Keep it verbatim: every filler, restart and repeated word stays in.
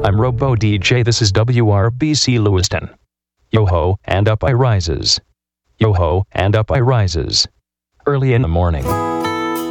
I'm Robo D J, this is W R B C Lewiston. Yo-ho, and up I rises. Yo-ho, and up I rises. Early in the morning.